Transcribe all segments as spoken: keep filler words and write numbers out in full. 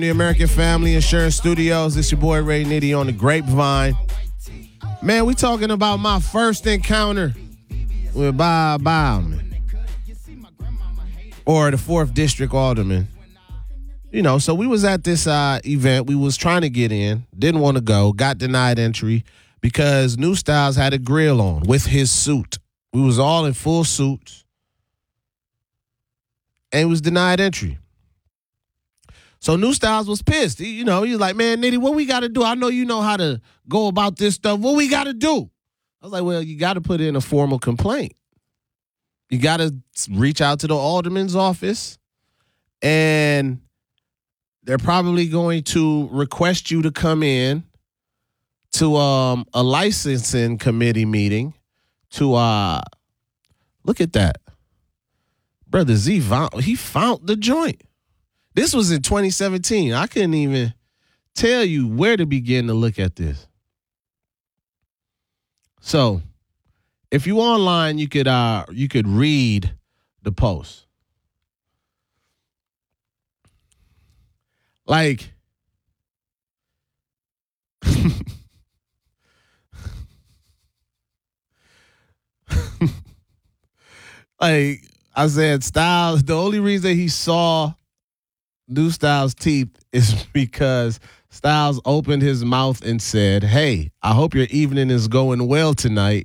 The American Family Insurance Studios. It's your boy Ray Nitty on the Grapevine. Man, we talking about my first encounter with Bob Bauman, or the fourth District Alderman. You know, so we was at this uh, event. We was trying to get in, didn't want to go, got denied entry because New Styles had a grill on with his suit. We was all in full suits, and was denied entry. So New Styles was pissed. He, you know, he was like, man, Nitty, what we got to do? I know you know how to go about this stuff. What we got to do? I was like, well, you got to put in a formal complaint. You got to reach out to the alderman's office, and they're probably going to request you to come in to um, a licensing committee meeting to uh, look at that. Brother Z, he found the joint. This was in twenty seventeen. I couldn't even tell you where to begin to look at this. So, if you online, you could uh, you could read the post. Like, like I said, Styles, the only reason he saw New Styles' teeth is because Styles opened his mouth and said, hey, I hope your evening is going well tonight.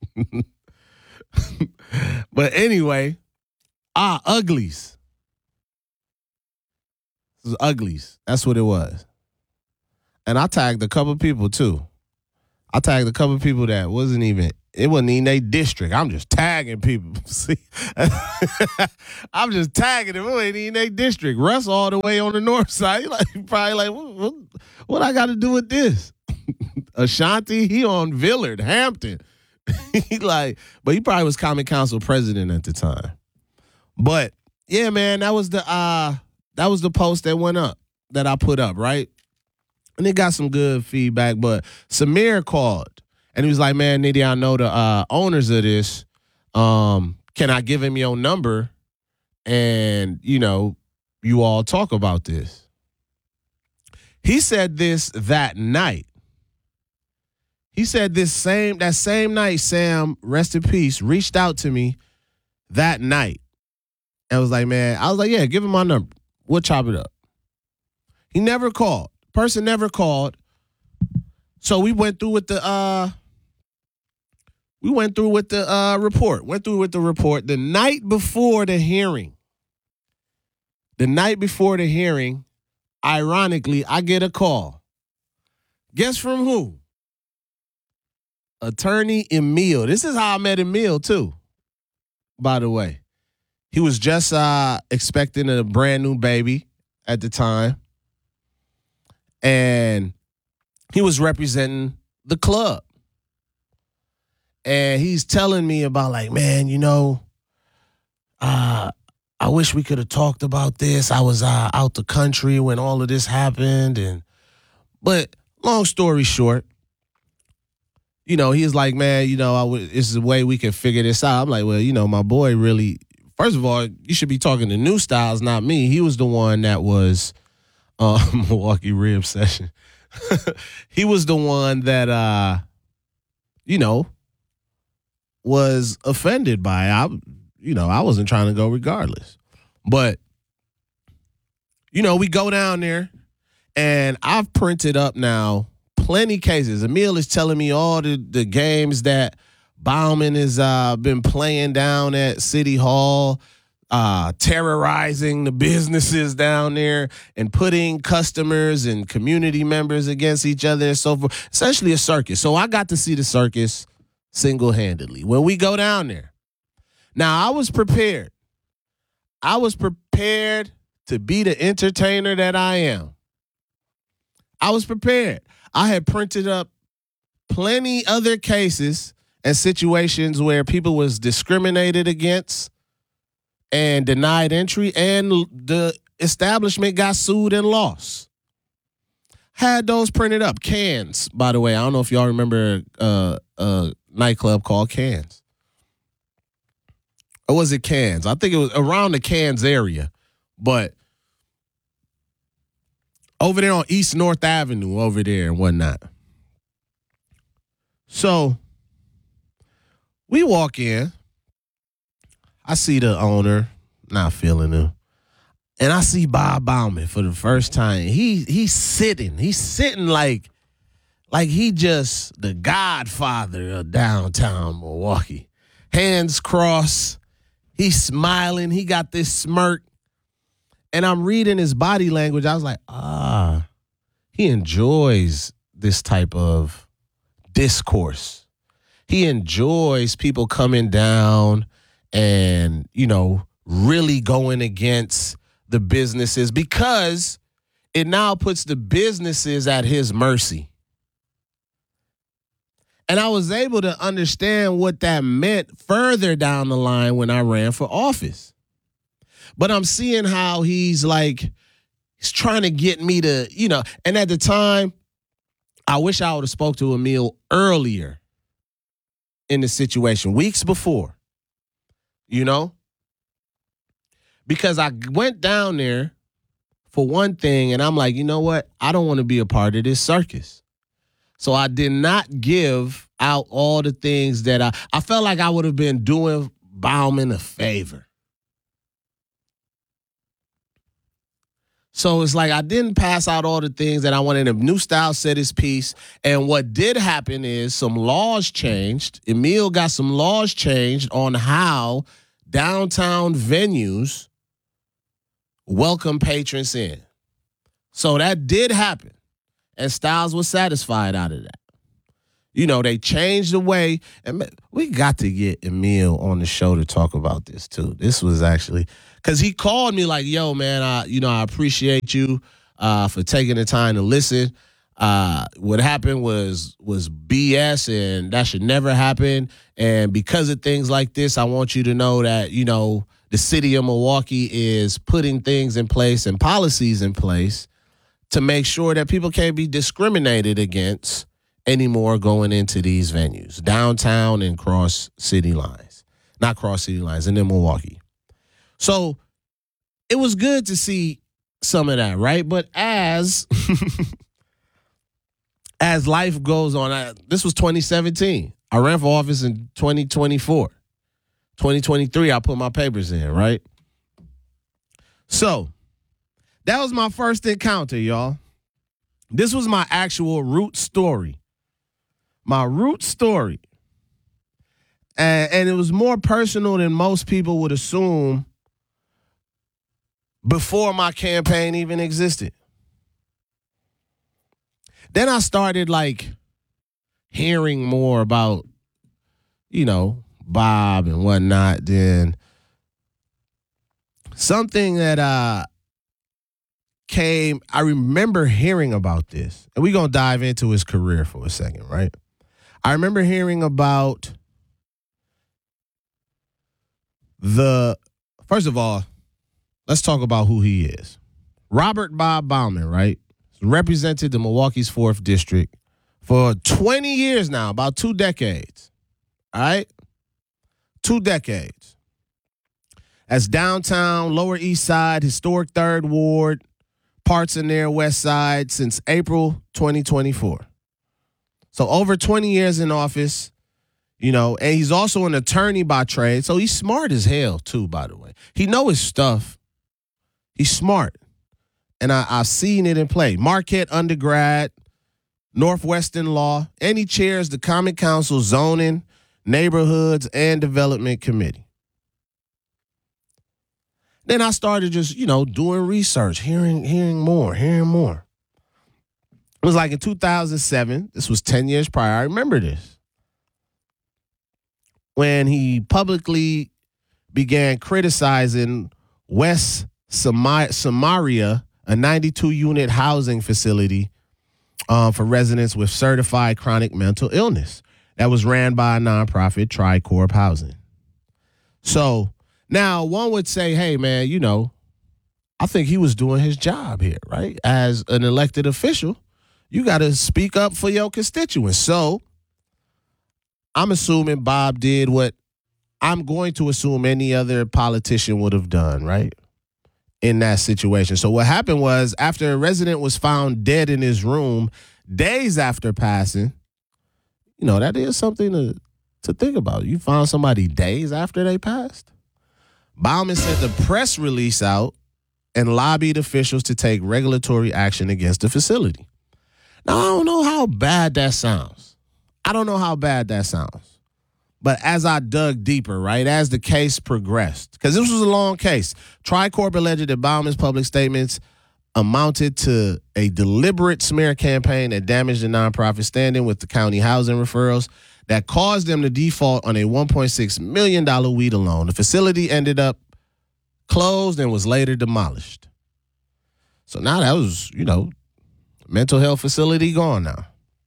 But anyway, ah, uglies. This was uglies. That's what it was. And I tagged a couple people too. I tagged a couple people that wasn't even, it wasn't even a district. I'm just tagging people. See, I'm just tagging them. It ain't even a district. Russ all the way on the north side. He like, probably like, what, what, what I got to do with this? Ashanti, he on Villard, Hampton. He like, but he probably was Common Council president at the time. But yeah, man, that was the uh, that was the post that went up that I put up, right? And it got some good feedback. But Samir called. And he was like, man, Nitty, I know the uh, owners of this. Um, can I give him your number? And, you know, you all talk about this. He said this that night. He said this same, that same night, Sam, rest in peace, reached out to me that night. And was like, man, I was like, yeah, give him my number. We'll chop it up. He never called. Person never called. So we went through with the uh we went through with the uh report. Went through with the report the night before the hearing. The night before the hearing, ironically, I get a call. Guess from who? Attorney Emil. This is how I met Emil too, by the way. He was just uh expecting a brand new baby at the time. And he was representing the club. And he's telling me about like, man, you know, uh, I wish we could have talked about this. I was uh, out the country when all of this happened. And but long story short, you know, he's like, man, you know, I w- this is a way we can figure this out. I'm like, well, you know, my boy really, first of all, you should be talking to New Styles, not me. He was the one that was uh, Milwaukee Rib Session. He was the one that, uh, you know, was offended by it. I, you know, I wasn't trying to go regardless. But, you know, we go down there, and I've printed up now plenty cases. Emil is telling me all the, the games that Bauman has uh, been playing down at City Hall, uh, terrorizing the businesses down there and putting customers and community members against each other and so forth. Essentially a circus. So I got to see the circus single-handedly when we go down there. Now, I was prepared. I was prepared to be the entertainer that I am. I was prepared. I had printed up plenty other cases and situations where people was discriminated against and denied entry, and the establishment got sued and lost. Had those printed up. Cans, by the way. I don't know if y'all remember uh, a nightclub called Cans. Or was it Cans? I think it was around the Cans area. But over there on East North Avenue over there and whatnot. So we walk in. I see the owner, not feeling him. And I see Bob Bauman for the first time. He he's sitting. He's sitting like, like he just the godfather of downtown Milwaukee. Hands crossed. He's smiling. He got this smirk. And I'm reading his body language. I was like, ah, he enjoys this type of discourse. He enjoys people coming down and, you know, really going against the businesses because it now puts the businesses at his mercy. And I was able to understand what that meant further down the line when I ran for office. But I'm seeing how he's like, he's trying to get me to, you know, and at the time, I wish I would have spoke to Emil earlier in the situation, weeks before, you know, because I went down there for one thing and I'm like, you know what? I don't want to be a part of this circus. So I did not give out all the things that I, I felt like I would have been doing Bauman a favor. So it's like I didn't pass out all the things that I wanted. A New Style said his piece. And what did happen is some laws changed. Emil got some laws changed on how downtown venues welcome patrons in. So that did happen. And Styles was satisfied out of that. You know, they changed the way. And we got to get Emil on the show to talk about this, too. This was actually... Because he called me like, yo, man, I, you know, I appreciate you uh, for taking the time to listen. Uh, what happened was was B S, and that should never happen. And because of things like this, I want you to know that, you know, the city of Milwaukee is putting things in place and policies in place to make sure that people can't be discriminated against anymore going into these venues, downtown and cross city lines. Not cross city lines, and in Milwaukee. So it was good to see some of that, right? But as as life goes on, I, this was twenty seventeen. I ran for office in twenty twenty-four. twenty twenty-three, I put my papers in, right? So that was my first encounter, y'all. This was my actual root story. My root story. And, and it was more personal than most people would assume before my campaign even existed. Then I started like hearing more about, you know, Bob and whatnot. Then something that uh came, I remember hearing about this, and we're going to dive into his career for a second, right? I remember hearing about the, first of all, let's talk about who he is. Robert Bob Bauman, right? Represented the Milwaukee's fourth District for twenty years now, about two decades. All right? Two decades. As downtown, Lower East Side, historic Third Ward, parts in their West Side since April twenty twenty-four. So over twenty years in office, you know, and he's also an attorney by trade. So he's smart as hell, too, by the way. He know his stuff. He's smart, and I, I've seen it in play. Marquette undergrad, Northwestern Law, and he chairs the Common Council Zoning, Neighborhoods, and Development Committee. Then I started just, you know, doing research, hearing, hearing more, hearing more. It was like in two thousand seven. This was ten years prior. I remember this. When he publicly began criticizing West Samaria, a ninety-two unit housing facility um, for residents with certified chronic mental illness that was ran by a nonprofit, Tricorp Housing. So now one would say, hey, man, you know, I think he was doing his job here, right? As an elected official, you got to speak up for your constituents. So I'm assuming Bob did what I'm going to assume any other politician would have done, right? in that situation. So what happened was, after a resident was found dead in his room days after passing, you know, that is something to, to think about. You found somebody days after they passed. Baumann sent a press release out and lobbied officials to take regulatory action against the facility. Now, I don't know how bad that sounds. I don't know how bad that sounds. But as I dug deeper, right, as the case progressed, because this was a long case, Tricorp alleged that Baumann's public statements amounted to a deliberate smear campaign that damaged the nonprofit standing with the county housing referrals that caused them to default on a one point six million dollars WHEDA loan. The facility ended up closed and was later demolished. So now that was, you know, mental health facility gone now.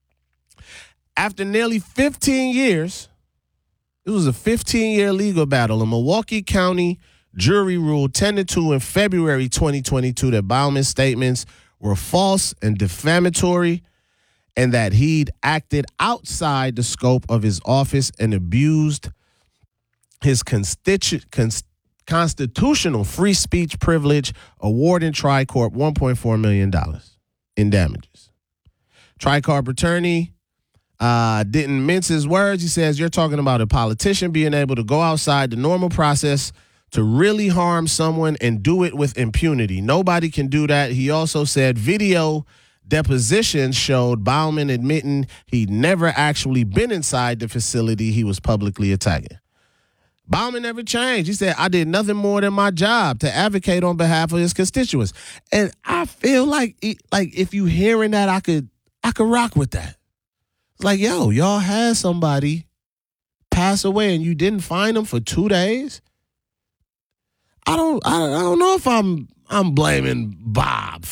After nearly fifteen years, it was a fifteen-year legal battle. A Milwaukee County jury ruled ten to two in February twenty twenty-two that Baumann's statements were false and defamatory, and that he'd acted outside the scope of his office and abused his constitu- cons- constitutional free speech privilege, awarding Tricorp one point four million dollars in damages. Tricorp attorney uh, didn't mince his words. He says, you're talking about a politician being able to go outside the normal process to really harm someone and do it with impunity. Nobody can do that. He also said video depositions showed Baumann admitting he'd never actually been inside the facility he was publicly attacking. Baumann never changed. He said, I did nothing more than my job to advocate on behalf of his constituents. And I feel like like if you hearing that, I could I could rock with that. It's like, yo, y'all had somebody pass away and you didn't find them for two days. I don't I, I don't know if I'm I'm blaming Bob